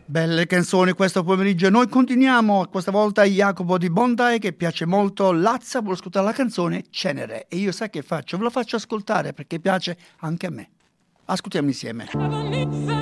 Belle canzoni questo pomeriggio. Noi continuiamo, questa volta Jacopo di Bondai che piace molto. Lazza vuole ascoltare la canzone Cenere e io sai che faccio? Ve lo faccio ascoltare perché piace anche a me. Ascoltiamo insieme.